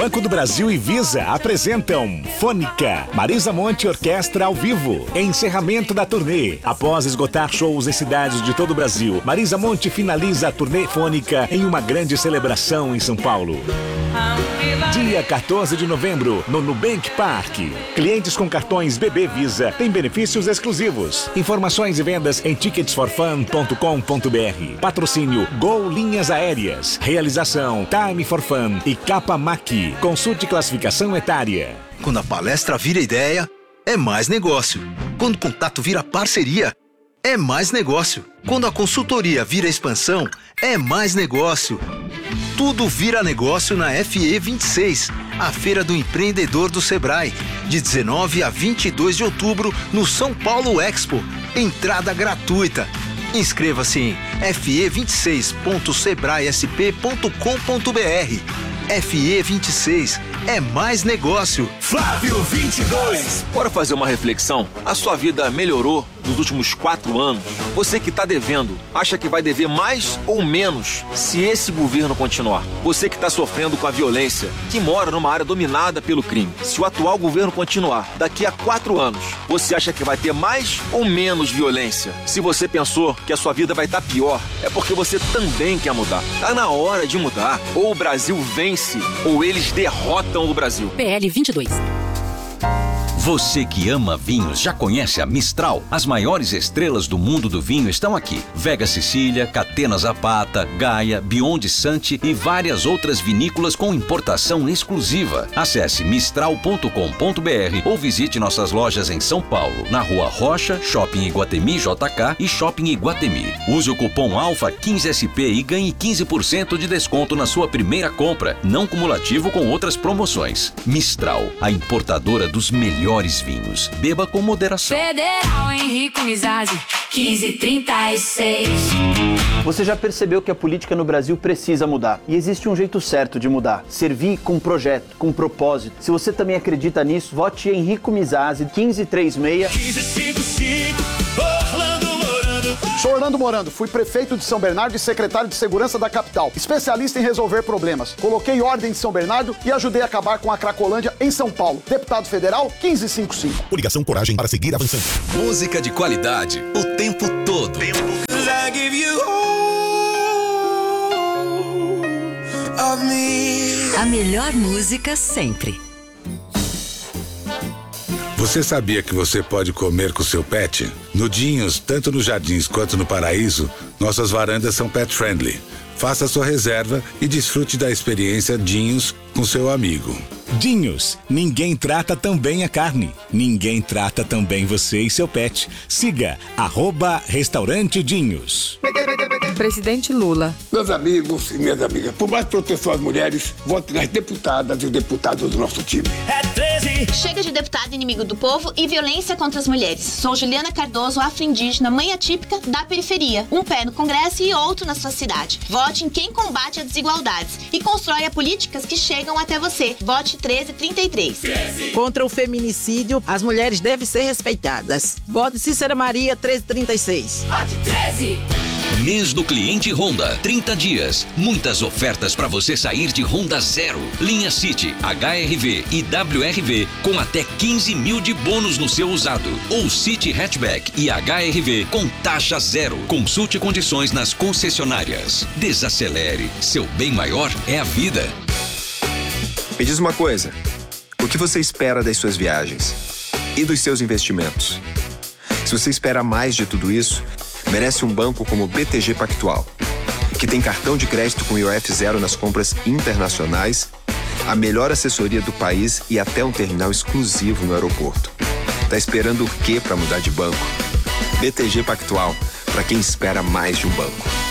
Banco do Brasil e Visa apresentam Fônica, Marisa Monte Orquestra ao vivo. Encerramento da turnê. Após esgotar shows em cidades de todo o Brasil, Marisa Monte finaliza a turnê Fônica em uma grande celebração em São Paulo. Dia 14 de novembro, no Nubank Park. Clientes com cartões BB Visa têm benefícios exclusivos. Informações e vendas em ticketsforfun.com.br. Patrocínio Gol Linhas Aéreas. Realização Time for Fun e Capa Mac. Consulte classificação etária. Quando a palestra vira ideia, é mais negócio. Quando o contato vira parceria, é mais negócio. Quando a consultoria vira expansão, é mais negócio. Tudo vira negócio na FE26, a Feira do Empreendedor do Sebrae, de 19 a 22 de outubro no São Paulo Expo. Entrada gratuita. Inscreva-se em fe26.sebraesp.com.br. FE26 é mais negócio. Flávio 22. Bora fazer uma reflexão? A sua vida melhorou nos últimos 4 anos? Você que está devendo, acha que vai dever mais ou menos se esse governo continuar? Você que está sofrendo com a violência, que mora numa área dominada pelo crime, se o atual governo continuar, daqui a 4 anos, você acha que vai ter mais ou menos violência? Se você pensou que a sua vida vai estar pior, é porque você também quer mudar. Tá na hora de mudar. Ou o Brasil vence, ou eles derrotam o Brasil. PL 22. Você que ama vinhos já conhece a Mistral? As maiores estrelas do mundo do vinho estão aqui. Vega Sicília, Catena Zapata, Gaia, Beyond Santi e várias outras vinícolas com importação exclusiva. Acesse mistral.com.br ou visite nossas lojas em São Paulo, na Rua Rocha, Shopping Iguatemi JK e Shopping Iguatemi. Use o cupom ALFA15SP e ganhe 15% de desconto na sua primeira compra, não cumulativo com outras promoções. Mistral, a importadora dos melhores vinhos. Beba com moderação. Federal Henrique Mizrazi, 1536. Você já percebeu que a política no Brasil precisa mudar. E existe um jeito certo de mudar. Servir com projeto, com propósito. Se você também acredita nisso, vote em Henrique Mizrazi, 1536. 1555, Orlando Morando. Sou Orlando Morando, fui prefeito de São Bernardo e secretário de segurança da capital. Especialista em resolver problemas. Coloquei ordem em São Bernardo e ajudei a acabar com a Cracolândia em São Paulo. Deputado federal, 1555. Coligação Coragem para seguir avançando. Música de qualidade o tempo todo. A melhor música sempre. Você sabia que você pode comer com seu pet? No Dinhos, tanto nos Jardins quanto no Paraíso, nossas varandas são pet friendly. Faça sua reserva e desfrute da experiência Dinhos com seu amigo. Dinhos, ninguém trata tão bem a carne. Ninguém trata tão bem você e seu pet. Siga @Restaurante Dinhos. Presidente Lula. Meus amigos e minhas amigas, por mais proteção às mulheres, vote nas deputadas e deputados do nosso time. É 13. Chega de deputado inimigo do povo e violência contra as mulheres. Sou Juliana Cardoso, afro-indígena, mãe atípica da periferia. Um pé no Congresso e outro na sua cidade. Vote em quem combate as desigualdades e constrói políticas que chegam até você. Vote 1333. Contra o feminicídio, as mulheres devem ser respeitadas. Vote Cícera Maria, 1336. Vote 13. Mês do cliente Honda, 30 dias. Muitas ofertas para você sair de Honda zero. Linha City, HRV e WRV com até 15 mil de bônus no seu usado. Ou City Hatchback e HRV com taxa zero. Consulte condições nas concessionárias. Desacelere. Seu bem maior é a vida. Me diz uma coisa. O que você espera das suas viagens? E dos seus investimentos? Se você espera mais de tudo isso, merece um banco como o BTG Pactual, que tem cartão de crédito com IOF zero nas compras internacionais, a melhor assessoria do país e até um terminal exclusivo no aeroporto. Tá esperando o quê para mudar de banco? BTG Pactual, para quem espera mais de um banco.